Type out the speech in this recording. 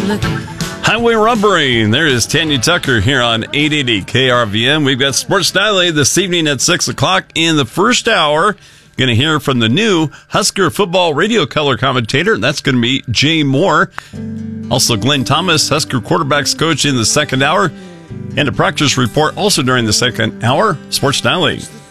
Highway Rumbering. There is Tanya Tucker here on 880 KRVM. We've got Sports Daily this evening at 6 o'clock. In the first hour, going to hear from the new Husker football radio color commentator. That's going to be Jay Moore. Also, Glenn Thomas, Husker quarterbacks coach, in the second hour. And a practice report also during the second hour. Sports Daily.